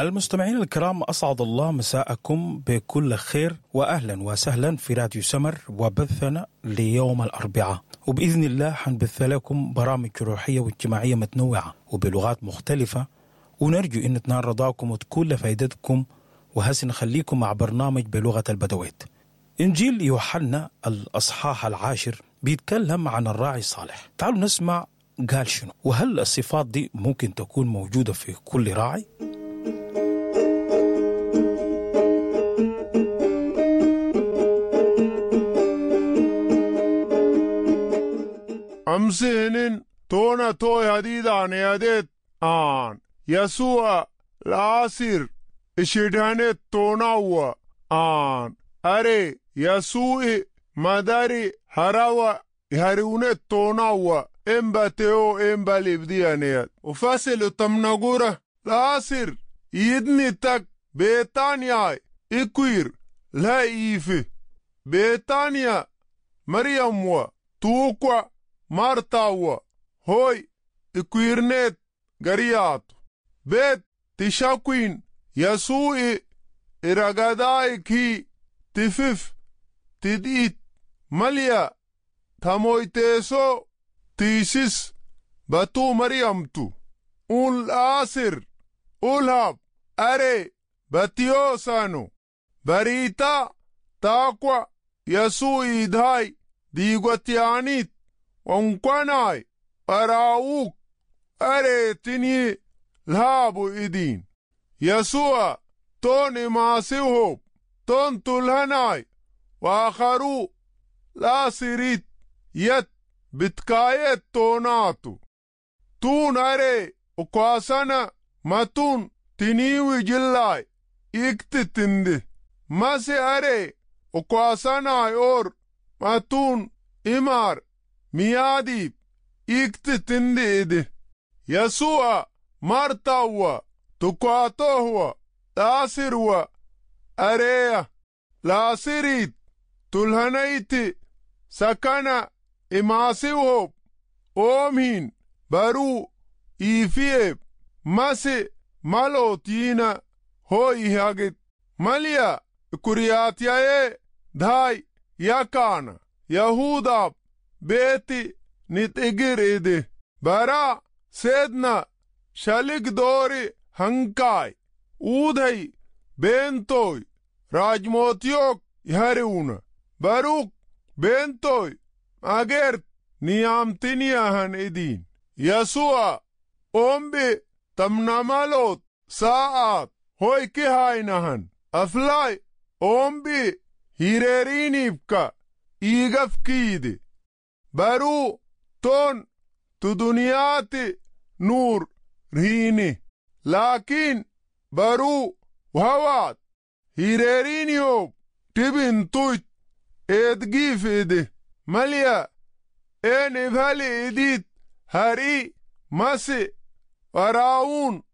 المستمعين الكرام، أسعد الله مساءكم بكل خير وأهلا وسهلا في راديو سمر وبثنا ليوم الأربعاء، وبإذن الله حنبث لكم برامج روحية واجتماعية متنوعة وبلغات مختلفة، ونرجو أن تنال رضاكم وتكون لفائدتكم. وهسه نخليكم مع برنامج بلغة البدويت. إنجيل يوحنا الأصحاح 10 بيتكلم عن الراعي الصالح. تعالوا نسمع قال شنو، وهل الصفات دي ممكن تكون موجودة في كل راعي؟ أمسين تونا توي هديد عن يديت آن يسوع العصير إشيدانت توناوا آن أري يسوع مداري هراوا هرونت توناوا إمبا تيو إمبا لبديانيات وفاسل تمنغورة العصير يدني تك بيتانيا إكوير لا إيفي بيتانيا مريم و توقع مارتاوا هوي إكويرنت غريات بيت تشاكوين يسوع إرغداي كي تفف تديت مليا تمويتيسو تيسيس باتو مريمتو اول آسر اولهاب أري باتيو سانو بريتا تاقوى يسوع إدهاي ديغوتيانيت وانقناي أراوك أري تني لهابو إدين يسوع توني ماسيوهوب تون تلهناي وآخرو لا سيريت يت بتكايت توناتو تون أري وقاسنا ماتون تنيوي جلاي اكتتند ماسي أري وقاسنا اور ماتون إمار مياديب اكتتند إده يسوع مرتاوا تقاتوه لاسروا أريا لاسريت تلهنيت سكنا إماسيوه أومين برو إيفيب ماسي مالوتينا هوي هاجت ماليا كورياتيا داي يكانا يهودا بيتي نتجر إده برا سيدنا شالك دوري هنكاي اودهي بنتوي راجموتيوك يهرون باروك بنتوي اگرت نيامتنياهن ادين يسوع امبي تمنامالوت ساعات هوي كهاينهن افلاي امبي هيريريني بكا ايغف كيدي بارو تون تدنياتي نور رهيني لكن برو وهوات هيريرينيوب تبين تويت ادقيف اده مليا ان افهالي اديت هاري ماسي وراون